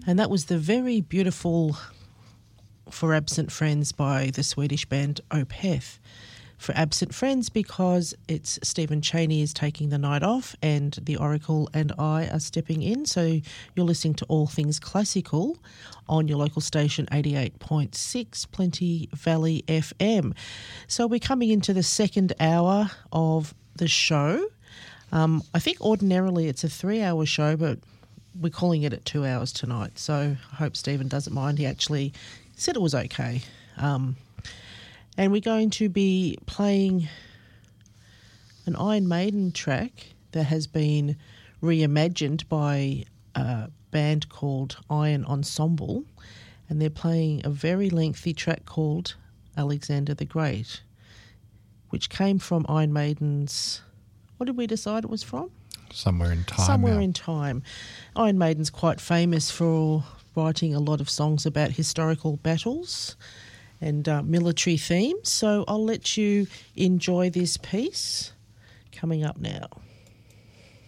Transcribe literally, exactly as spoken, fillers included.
And that was the very beautiful For Absent Friends by the Swedish band Opeth. For Absent Friends because it's Stephen Chaney is taking the night off and the Oracle and I are stepping in. So you're listening to All Things Classical on your local station eighty-eight point six Plenty Valley F M. So we're coming into the second hour of the show. Um, I think ordinarily it's a three-hour show, but we're calling it at two hours tonight. So I hope Stephen doesn't mind. He actually said it was okay. Um And we're going to be playing an Iron Maiden track that has been reimagined by a band called Iron Ensemble, and they're playing a very lengthy track called Alexander the Great, which came from Iron Maiden's... What did we decide it was from? Somewhere in Time. Somewhere now. in Time. Iron Maiden's quite famous for writing a lot of songs about historical battles and uh, military themes. So I'll let you enjoy this piece coming up now.